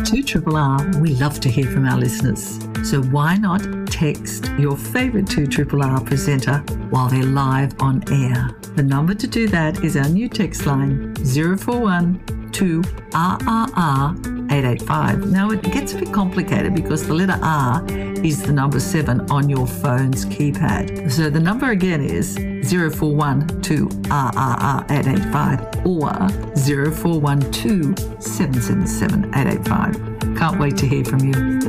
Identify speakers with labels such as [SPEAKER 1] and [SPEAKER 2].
[SPEAKER 1] 2RRR, we love to hear from our listeners. So why not text your favourite 2RRR presenter while they're live on air? The number to do that is our new text line 041 2RRR 885. Now it gets a bit complicated because the letter R is the number 7 on your phone's keypad. So the number again is 041 2RRR 885 or 0412 777 885. Can't wait to hear from you.